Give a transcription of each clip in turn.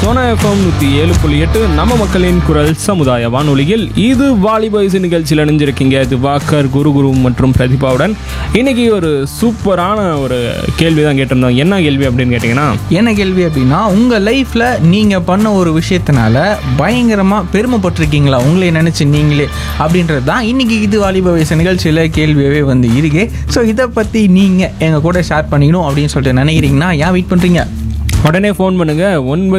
Sona FM 107.8 நம்ம மக்களின் குரல் சமுதாய வானொலியில் இது வாலிபாய்ஸ் நிகழ்ச்சியில் இணைஞ்சிருக்கீங்க. இது வாக்கர் குரு மற்றும் பிரதிபாவுடன். இன்னைக்கு ஒரு சூப்பரான ஒரு கேள்வி தான் கேட்டிருந்தோம். என்ன கேள்வி அப்படின்னு கேட்டிங்கன்னா, என்ன கேள்வி அப்படின்னா, உங்கள் லைஃப்பில் நீங்கள் பண்ண ஒரு விஷயத்தினால பயங்கரமாக பெருமைப்பட்டிருக்கீங்களா உங்களை நினச்சி நீங்களே அப்படின்றது தான் இன்றைக்கி இது வாலிபாய்ஸ் நிகழ்ச்சியில் கேள்வியாகவே வந்து இருக்கு. ஸோ இதை பற்றி நீங்கள் எங்கள் கூட ஷேர் பண்ணிக்கணும் அப்படின்னு சொல்லிட்டு நினைக்கிறீங்கன்னா ஏன் வெயிட் பண்ணுறீங்க? உடனே ஃபோன் பண்ணுங்கள்.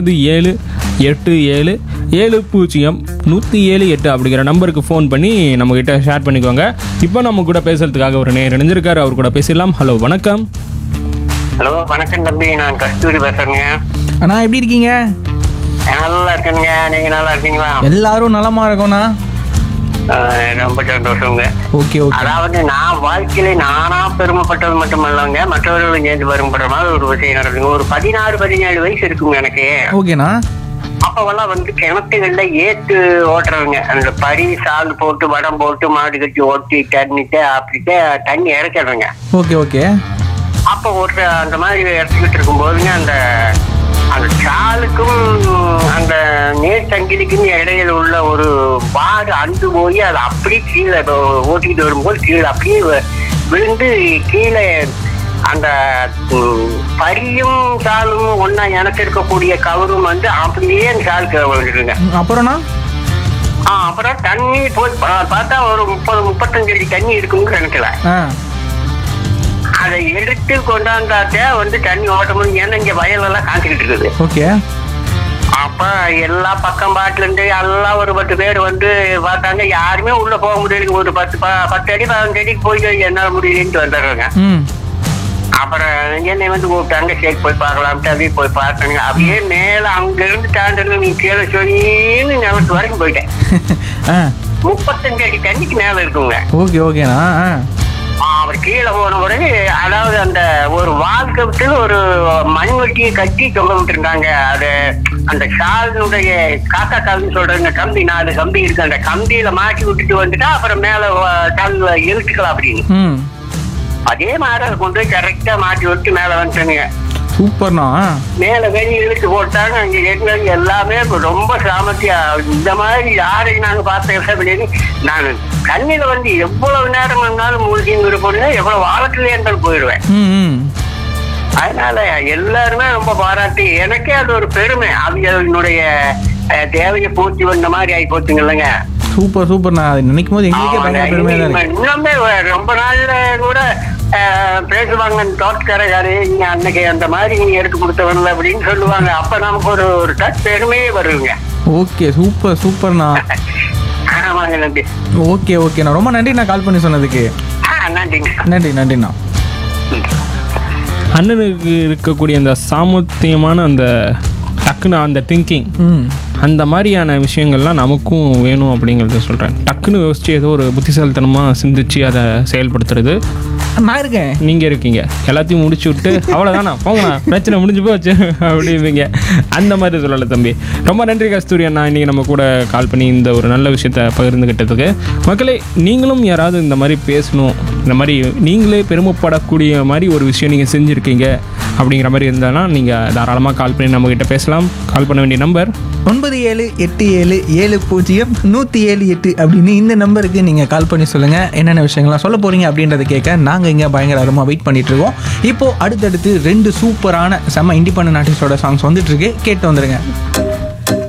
9787700178 அப்படிங்கிற நம்பருக்கு ஃபோன் பண்ணி நம்மக்கிட்ட ஷேர் பண்ணிக்கோங்க. இப்போ நம்ம கூட பேசுறதுக்காக ஒரு நேர் இணைஞ்சிருக்காரு. அவர் கூட பேசிடலாம். ஹலோ, வணக்கம். ஹலோ, வணக்கம் தம்பி. நான் கஸ்தூரி பேசுறேங்க. அண்ணா எப்படி இருக்கீங்க? நல்லா இருக்கேங்க. நீங்க நல்லா இருக்கீங்களா? எல்லாரும் நலமா இருக்கோண்ணா. ரொம்ப சந்தோஷங்க. Okay okay. அதாவது நான் வாழ்க்கையில நானா பெருமைப்பட்டது மட்டுமல்லங்க, மற்றவர்களும் சேர்ந்து பெருமைப்படுற மாதிரி ஒரு விஷயம் நடக்குங்க. ஒரு 16-17 வயசு இருக்குங்க எனக்கு. ஓகேண்ணா. அப்பவெல்லாம் வந்து கிணத்துகள்ல ஏத்து ஓட்டுறவங்க. அந்த பரி சால் போட்டு வடம் போட்டு மாடு கட்டி ஓட்டி தண்ணிட்டு அப்படிட்டு தண்ணி இறக்கிறவங்க. Okay okay. அப்ப ஒரு அந்த மாதிரி இறக்கிட்டு இருக்கும் போதுங்க, அந்த சாலுக்கும் அந்த நேர் சங்கிலிக்கும் இடையில உள்ள ஒரு பாடு அந்து போய் அது அப்படியே கீழே ஓட்டிக்கிட்டு வரும்போது கீழே அப்படியே விழுந்து கீழே அந்த பரியும் சாலும் ஒன்னா எனக்கு இருக்கக்கூடிய கவரும் வந்து அப்படியே அந்த சாலுக்கு விழுந்துருங்க. அப்புறம்னா அப்புறம் தண்ணி போய் பார்த்தா ஒரு 30-35 அடி தண்ணி இருக்குன்னு நினைக்கல. அதை எடுத்து கொண்டாந்தாத்தே வந்து தண்ணி ஓட்ட முடியும். ஏன்னா இங்க வயலெல்லாம் காய்ச்சிக்கிட்டு இருக்குது. ஓகே. அப்ப எல்லா பக்கம் பாட்டுல இருந்து எல்லாம் ஒரு 10 பேர் வந்து பார்த்தாங்க. யாருமே உள்ள போக முடியல. ஒரு 10 அடி 15 அடிக்கு போயிட்டு என்னால முடியலன்ட்டு வந்துடுறாங்க. அப்புறம் என்னை வந்து கூப்பிட்டாங்க. சரி போய் பார்க்கலாம்ட்டு அப்படியே போய் பார்த்தாங்க. அப்படியே மேல அங்க இருந்து தாண்டது நீ கீழே சொல்லின்னு நிலத்து வரைக்கும் போயிட்டேன். 35 அடி தண்ணிக்கு மேல இருக்குங்க. ஓகே ஓகேண்ணா. அவர் கீழே போன உடனே அதாவது அந்த ஒரு வாழ்க்கத்தில் ஒரு மண்வெட்டியை கட்டி தொங்க விட்டுருந்தாங்க. அது அந்த ஷாலினுடைய காக்கா கால்னு சொல்ற கம்பி 4 கம்பி இருக்கு. அந்த கம்பியில மாட்டி விட்டுட்டு வந்துட்டா அப்புறம் மேல கால் இழுத்துக்கலாம் அப்படின்னு. அதே மாதிரி அதை கொண்டு போய் கரெக்டா மாட்டி விட்டு மேல வந்துட்டாங்க. சூப்பர்ண்ணா. மேல வெளியே இழுத்து போட்டாங்க. அங்க ஏற்கனவே எல்லாமே ரொம்ப சாமர்த்தியா. இந்த மாதிரி யாரையும் நாங்க பார்த்தேன் அப்படின்னு. நான் கண்ணில வந்து எவ்வளவு நேரம் இருந்தாலும் மூழ்கின்னு இருப்போம். எவ்வளவு வாழத்திலே இருந்தாலும் போயிடுவேன். அதனால எல்லாருமே ரொம்ப பாராட்டி எனக்கே அது ஒரு பெருமை. அவங்களுடைய தேவையை பூர்த்தி பண்ண மாதிரி ஆகி போச்சுங்க இல்லைங்க. சூப்பர் சூப்பர்ண்ணா. அது நினைக்கும் போது எங்களுக்கே பயங்கர பெருமையா இருக்கு. இன்னுமே ரொம்ப நாள்ல கூட பேசுவாங்க தோட்டக்காரரு, நீங்க அன்னைக்கு அந்த மாதிரி நீங்க எடுத்து கொடுத்தவன்ல அப்படின்னு சொல்லுவாங்க. அப்ப நமக்கு ஒரு டச் பெருமையே வருங்க. ஓகே சூப்பர் சூப்பர்ண்ணா. ஆமாங்க நன்றி. ஓகே ஓகேண்ணா. ரொம்ப நன்றி நான் கால் பண்ணி சொன்னதுக்கு. நன்றிங்க. நன்றிண்ணா. அண்ணனுக்கு இருக்கக்கூடிய அந்த சாமர்த்தியமான அந்த டக்குன்னு அந்த திங்கிங், அந்த மாதிரியான விஷயங்கள்லாம் நமக்கும் வேணும் அப்படிங்கிறத சொல்கிறேன். டக்குன்னு யோசிச்சு ஏதோ ஒரு புத்திசாலித்தனமாக சிந்திச்சு அதை செயல்படுத்துறது. நான் இருக்கேன், நீங்கள் இருக்கீங்க. எல்லாத்தையும் முடிச்சு விட்டு அவ்வளோதானா போங்கண்ணா பிரச்சனை முடிஞ்சு போச்சு அப்படிங்க. அந்த மாதிரி சொல்லலை தம்பி. ரொம்ப நன்றி கஸ்தூரி அண்ணா, இன்றைக்கி நம்ம கூட கால் பண்ணி இந்த ஒரு நல்ல விஷயத்தை பகிர்ந்துக்கிட்டதுக்கு. மக்களே, நீங்களும் யாராவது இந்த மாதிரி பேசணும், இந்த மாதிரி நீங்களே பெருமைப்படக்கூடிய மாதிரி ஒரு விஷயம் நீங்கள் செஞ்சுருக்கீங்க அப்படிங்கிற மாதிரி இருந்தாலும் நீங்கள் தாராளமாக கால் பண்ணி நம்மக்கிட்ட பேசலாம். கால் பண்ண வேண்டிய நம்பர் 9787700178 அப்படின்னு இந்த நம்பருக்கு நீங்கள் கால் பண்ணி சொல்லுங்கள் என்னென்ன விஷயங்கள்லாம் சொல்ல போகிறீங்க அப்படின்றத கேட்க நாங்கள் இங்கே பயங்கர அருமாக வெயிட் பண்ணிகிட்ருக்கோம். இப்போது அடுத்தடுத்து 2 சூப்பரான செம்ம இண்டிபெண்டன்ட் ஆர்டிஸ்டோட சாங்ஸ் வந்துட்டுருக்கு. கேட்டு வந்துடுங்க.